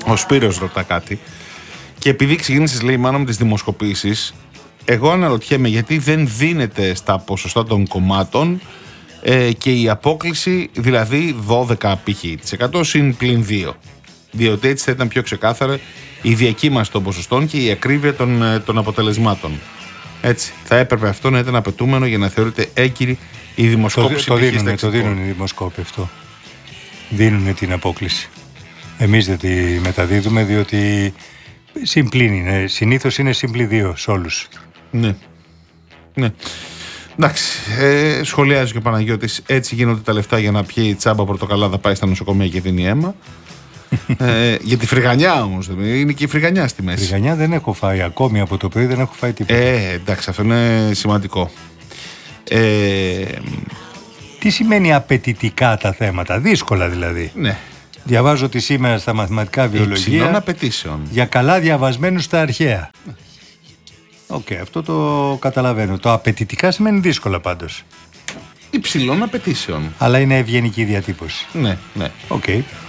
Ο Σπύρος ρωτά κάτι. Και επειδή ξεκίνησες, λέει, μάλλον με τις δημοσκοπήσεις, εγώ αναρωτιέμαι γιατί δεν δίνεται στα ποσοστά των κομμάτων και η απόκλιση, δηλαδή 12 π.χ. συν πλην 2. Διότι έτσι θα ήταν πιο ξεκάθαρα η διακύμανση των ποσοστών και η ακρίβεια των αποτελεσμάτων. Έτσι, θα έπρεπε αυτό να ήταν απαιτούμενο για να θεωρείται έγκυρη η δημοσκόπηση. Το δίνουν οι δημοσκόποι αυτό. Δίνουν την απόκλιση. Εμείς δεν τη μεταδίδουμε διότι συμπλήν είναι. Συνήθως είναι συμπλή 2 σε όλους. Ναι. Ναι. Εντάξει, σχολιάζει και ο Παναγιώτης. Έτσι γίνονται τα λεφτά για να πιει τσάμπα πορτοκαλάδα, πάει στα νοσοκομεία και δίνει αίμα. Για τη φρυγανιά όμως. Είναι και η φρυγανιά στη μέση. Φρυγανιά δεν έχω φάει ακόμη από το πρωί, δεν έχω φάει τίποτα. Εντάξει, αυτό είναι σημαντικό. Τι σημαίνει απαιτητικά τα θέματα, δύσκολα δηλαδή. Ναι. Διαβάζω ότι σήμερα στα μαθηματικά βιολογία απαιτήσεων. Για καλά διαβασμένους στα αρχαία. Οκ, αυτό το καταλαβαίνω. Το απαιτητικά σημαίνει δύσκολα πάντως. Υψηλών απαιτήσεων. Αλλά είναι ευγενική διατύπωση. Ναι, ναι. Οκ.